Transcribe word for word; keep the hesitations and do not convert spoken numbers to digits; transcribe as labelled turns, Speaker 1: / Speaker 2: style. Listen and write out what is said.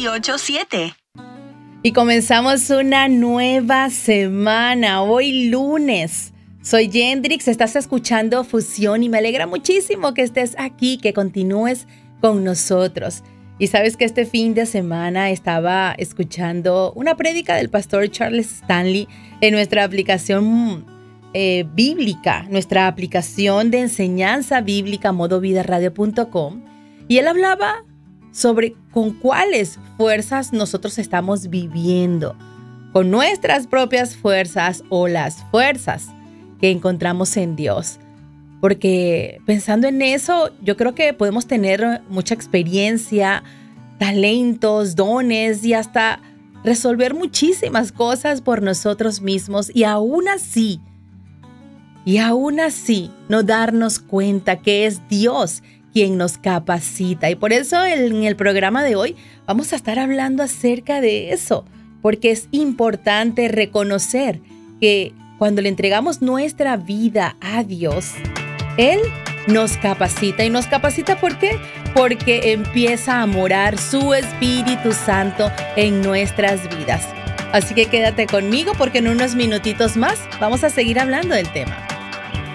Speaker 1: ocho siete.
Speaker 2: Y comenzamos una nueva semana, hoy lunes. Soy Yendrix, estás escuchando Fusión y me alegra muchísimo que estés aquí, que continúes con nosotros. Y sabes que este fin de semana estaba escuchando una prédica del pastor Charles Stanley en nuestra aplicación eh, bíblica, nuestra aplicación de enseñanza bíblica modo vida radio punto com. Y él hablaba sobre con cuáles fuerzas nosotros estamos viviendo, con nuestras propias fuerzas o las fuerzas que encontramos en Dios. Porque pensando en eso, yo creo que podemos tener mucha experiencia, talentos, dones y hasta resolver muchísimas cosas por nosotros mismos y aún así, y aún así no darnos cuenta que es Dios quien nos capacita. Y por eso en el programa de hoy vamos a estar hablando acerca de eso, porque es importante reconocer que cuando le entregamos nuestra vida a Dios, Él nos capacita. ¿Y nos capacita por qué? Porque empieza a morar su Espíritu Santo en nuestras vidas. Así que quédate conmigo porque en unos minutitos más vamos a seguir hablando del tema.